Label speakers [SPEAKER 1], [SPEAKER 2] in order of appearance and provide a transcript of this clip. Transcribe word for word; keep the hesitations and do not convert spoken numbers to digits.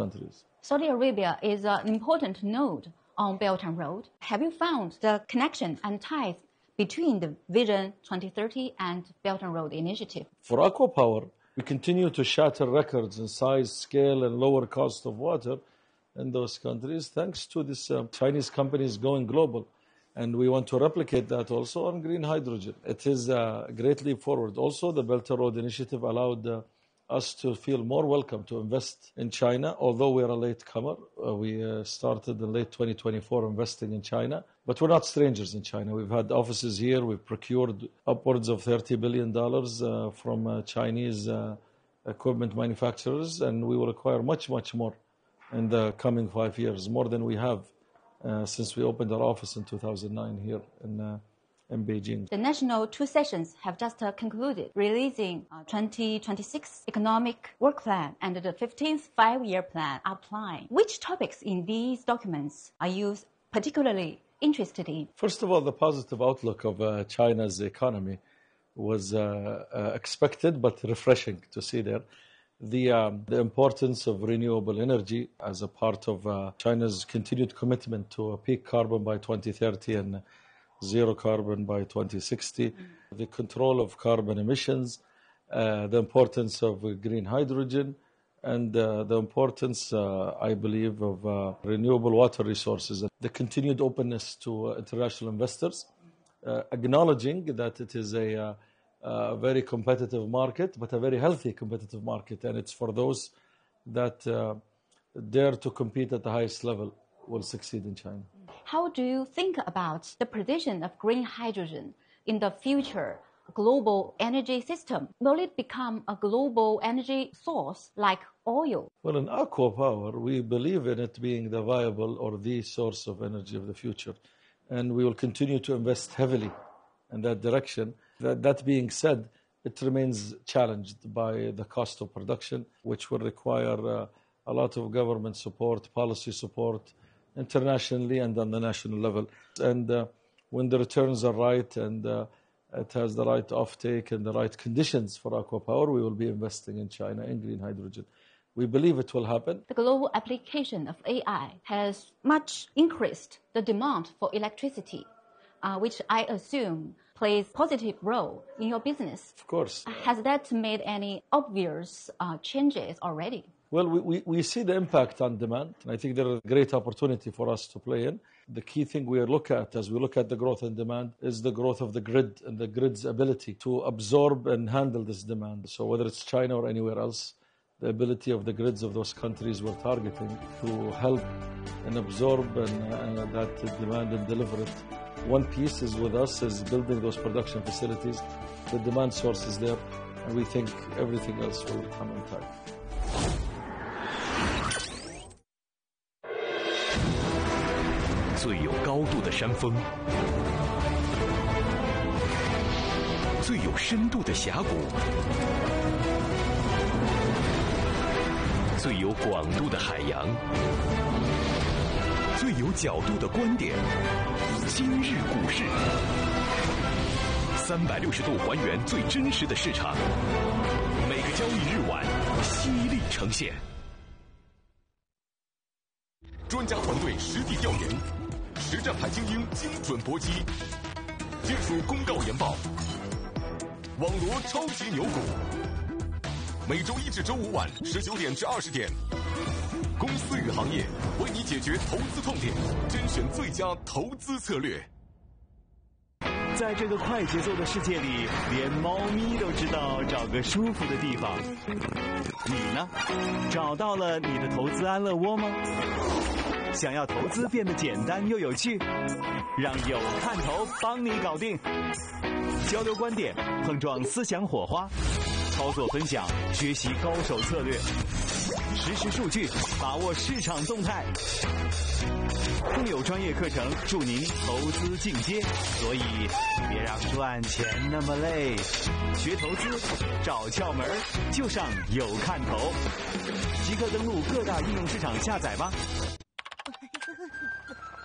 [SPEAKER 1] countries.
[SPEAKER 2] Saudi Arabia is an important node on Belt and Road. Have you found the connection and ties between the Vision twenty thirty and Belt and Road Initiative?
[SPEAKER 1] For ACWA Power, we continue to shatter records in size, scale, and lower cost of water in those countries, thanks to this uh, Chinese companies going global. And we want to replicate that also on green hydrogen. It is a great leap forward. Also, the Belt and Road Initiative allowed uh, us to feel more welcome to invest in China, although we're a latecomer. Uh, we uh, started in late twenty twenty-four investing in China, but we're not strangers in China. We've had offices here. We've procured upwards of thirty billion dollars uh, from uh, Chinese uh, equipment manufacturers, and we will acquire much, much more in the coming five years, more than we have uh, since we opened our office in two thousand nine here in uh, in Beijing.
[SPEAKER 2] The national two sessions have just uh, concluded, releasing uh, twenty twenty-six economic work plan and the fifteenth five-year plan outline. Which topics in these documents are you particularly interested in?
[SPEAKER 1] First of all, the positive outlook of uh, China's economy was uh, uh, expected but refreshing to see there. The, um, the importance of renewable energy as a part of uh, China's continued commitment to a peak carbon by twenty thirty and zero carbon by twenty sixty, mm-hmm. the control of carbon emissions, uh, the importance of uh, green hydrogen, and uh, the importance, uh, I believe, of uh, renewable water resources, the continued openness to uh, international investors, uh, acknowledging that it is a, uh, a very competitive market, but a very healthy competitive market, and it's for those that uh, dare to compete at the highest level will succeed in China.
[SPEAKER 2] How do you think about the position of green hydrogen in the future global energy system? Will it become a global energy source like oil?
[SPEAKER 1] Well, in ACWA Power, we believe in it being the viable or the source of energy of the future. And we will continue to invest heavily in that direction. That, that being said, it remains challenged by the cost of production, which will require uh, a lot of government support, policy support, internationally and on the national level. And uh, when the returns are right and uh, it has the right offtake and the right conditions for ACWA Power, we will be investing in China in green hydrogen. We believe it will happen.
[SPEAKER 2] The global application of A I has much increased the demand for electricity, uh, which I assume plays a positive role in your business.
[SPEAKER 1] Of course.
[SPEAKER 2] Has that made any obvious uh, changes already?
[SPEAKER 1] Well, we, we, we see the impact on demand, and I think there is a great opportunity for us to play in. The key thing we look at as we look at the growth in demand is the growth of the grid and the grid's ability to absorb and handle this demand. So whether it's China or anywhere else, the ability of the grids of those countries we're targeting to help and absorb and, uh, that demand and deliver it. One piece is with us is building those production facilities. The demand source is there, and we think everything else will come in time.
[SPEAKER 3] 最有高度的山峰，最有深度的峡谷，最有广度的海洋，最有角度的观点。今日股市，三百六十度还原最真实的市场，每个交易日晚犀利呈现。专家团队实地调研。 实战派精英精准搏击，技术公告研报，网罗超级牛股。每周一至周五晚十九点至二十点，公司与行业为你解决投资痛点，甄选最佳投资策略。
[SPEAKER 4] 在这个快节奏的世界里，连猫咪都知道找个舒服的地方。你呢？找到了你的投资安乐窝吗？ 想要投资变得简单又有趣，让有看头帮你搞定。交流观点，碰撞思想火花，操作分享，学习高手策略，实时数据，把握市场动态。更有专业课程助您投资进阶，所以别让赚钱那么累。学投资，找窍门就上有看头。即刻登录各大应用市场下载吧。